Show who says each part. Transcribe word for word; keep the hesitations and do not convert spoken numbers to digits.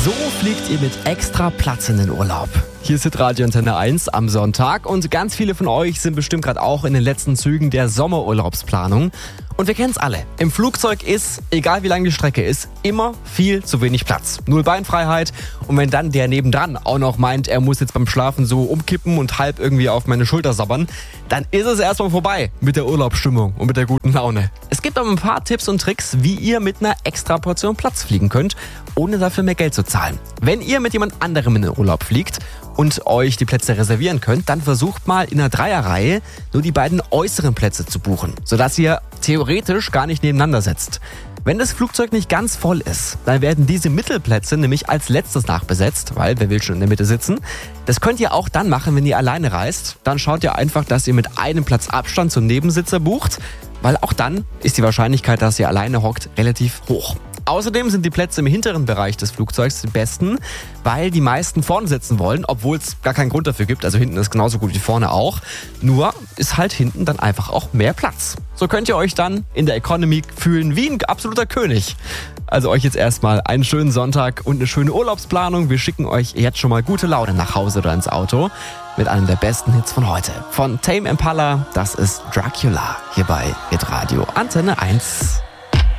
Speaker 1: So fliegt ihr mit extra Platz in den Urlaub. Hier ist Hitradio Antenne eins am Sonntag und ganz viele von euch sind bestimmt gerade auch in den letzten Zügen der Sommerurlaubsplanung. Und wir kennen es alle. Im Flugzeug ist, egal wie lang die Strecke ist, immer viel zu wenig Platz. Null Beinfreiheit. Und wenn dann der nebendran auch noch meint, er muss jetzt beim Schlafen so umkippen und halb irgendwie auf meine Schulter sabbern, dann ist es erstmal vorbei mit der Urlaubsstimmung und mit der guten Laune. Es gibt aber ein paar Tipps und Tricks, wie ihr mit einer extra Portion Platz fliegen könnt, ohne dafür mehr Geld zu zahlen. Wenn ihr mit jemand anderem in den Urlaub fliegt und euch die Plätze reservieren könnt, dann versucht mal in einer Dreierreihe nur die beiden äußeren Plätze zu buchen, sodass ihr theoretisch gar nicht nebeneinander sitzt. Wenn das Flugzeug nicht ganz voll ist, dann werden diese Mittelplätze nämlich als letztes nachbesetzt, weil wer will schon in der Mitte sitzen. Das könnt ihr auch dann machen, wenn ihr alleine reist. Dann schaut ihr einfach, dass ihr mit einem Platz Abstand zum Nebensitzer bucht, weil auch dann ist die Wahrscheinlichkeit, dass ihr alleine hockt, relativ hoch. Außerdem sind die Plätze im hinteren Bereich des Flugzeugs die besten, weil die meisten vorne sitzen wollen, obwohl es gar keinen Grund dafür gibt. Also hinten ist genauso gut wie vorne auch. Nur ist halt hinten dann einfach auch mehr Platz. So könnt ihr euch dann in der Economy fühlen wie ein absoluter König. Also euch jetzt erstmal einen schönen Sonntag und eine schöne Urlaubsplanung. Wir schicken euch jetzt schon mal gute Laune nach Hause oder ins Auto mit einem der besten Hits von heute. Von Tame Impala, das ist Dracula hier bei Hitradio Antenne eins.